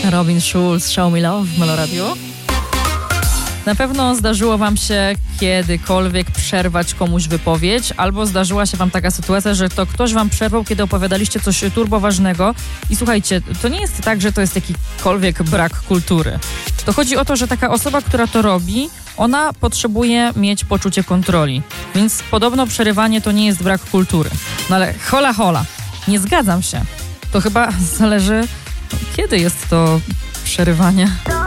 Robin Schulz, Show Me Love w Meloradiu. Na pewno zdarzyło wam się kiedykolwiek przerwać komuś wypowiedź, albo zdarzyła się wam taka sytuacja, że to ktoś wam przerwał, kiedy opowiadaliście coś turboważnego. I słuchajcie, to nie jest tak, że to jest jakikolwiek brak kultury. To chodzi o to, że taka osoba, która to robi, ona potrzebuje mieć poczucie kontroli. Więc podobno przerywanie to nie jest brak kultury. No ale hola, nie zgadzam się. To chyba zależy, kiedy jest to przerywanie.